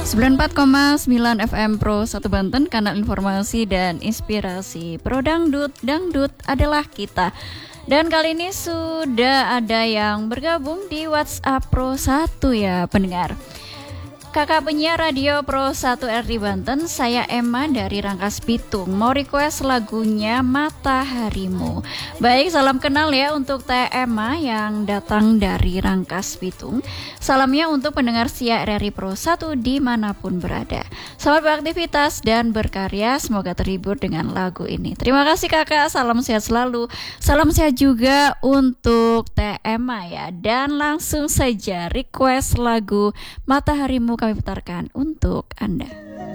94,9 FM Pro 1 Banten, kanal informasi dan inspirasi Pro Dangdut. Dangdut adalah kita. Dan kali ini sudah ada yang bergabung di WhatsApp Pro 1 ya pendengar. Kakak penyiar Radio Pro 1 RI Banten, saya Emma dari Rangkas Bitung. Mau request lagunya Mataharimu. Baik, salam kenal ya untuk Teh Emma yang datang dari Rangkas Bitung. Salamnya untuk pendengar setia RRI Pro 1 dimanapun berada. Selamat beraktivitas dan berkarya, semoga terhibur dengan lagu ini. Terima kasih kakak, salam sehat selalu. Salam sehat juga untuk Teh Emma ya. Dan langsung saja request lagu Mataharimu kami putarkan untuk Anda.